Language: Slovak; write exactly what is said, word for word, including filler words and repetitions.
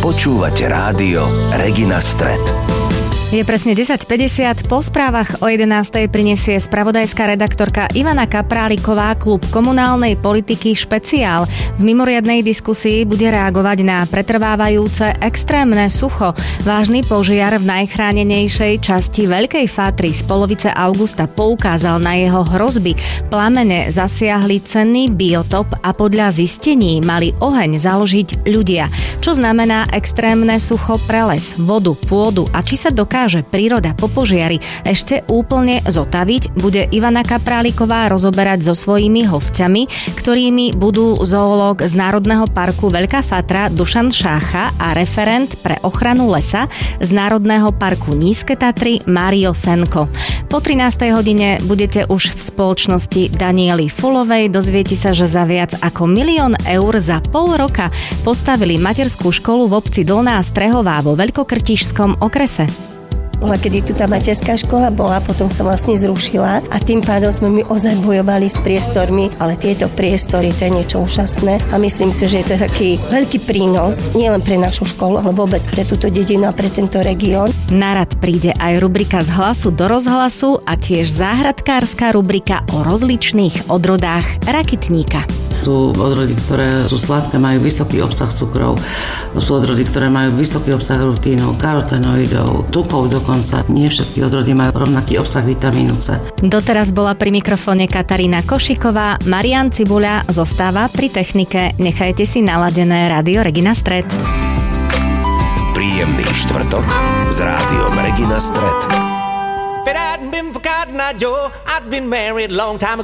Počúvate rádio Regina Stret. Je presne desať päťdesiat, po správach o jedenástej prinesie spravodajská redaktorka Ivana Kapráliková klub komunálnej politiky špeciál. V mimoriadnej diskusii bude reagovať na pretrvávajúce extrémne sucho. Vážny požiar v najchránenejšej časti Veľkej Fatry z polovice augusta poukázal na jeho hrozby. Plamene zasiahli cenný biotop a podľa zistení mali oheň založiť ľudia. Čo znamená extrémne sucho pre les, vodu, pôdu a či sa dokáže že príroda po požiari ešte úplne zotaviť, bude Ivana Kapráliková rozoberať so svojimi hostiami, ktorými budú zoológ z Národného parku Veľká Fatra Dušan Šácha a referent pre ochranu lesa z Národného parku Nízke Tatry Mário Senko. Po trinástej hodine budete už v spoločnosti Daniely Fulovej. Dozviete sa, že za viac ako milión eur za pol roka postavili materskú školu v obci Dolná Strehová vo Veľkokrtišskom okrese. Bola, kedy tu tá materská škola bola, potom sa vlastne zrušila a tým pádom sme my ozaj bojovali s priestormi, ale tieto priestory, to je niečo úžasné a myslím si, že je to taký veľký prínos, nielen pre našu školu, ale vôbec pre túto dedinu a pre tento región. Na rad príde aj rubrika Z hlasu do rozhlasu a tiež záhradkárska rubrika o rozličných odrodách rakitníka. Sú odrody, ktoré sú sladké, majú vysoký obsah cukrov. Sú odrody, ktoré majú vysoký obsah rutínu, karotenoidov, tukov dokonca. Nie všetky odrody majú rovnaký obsah vitamínu C. Doteraz bola pri mikrofóne Katarína Košiková, Marián Cibuľa zostáva pri technike. Nechajte si naladené rádio Regina Stret. Príjemný štvrtok s rádiom Regina Stret. If it hadn't been for Cotton Eye Joe, I'd been married a long time ago.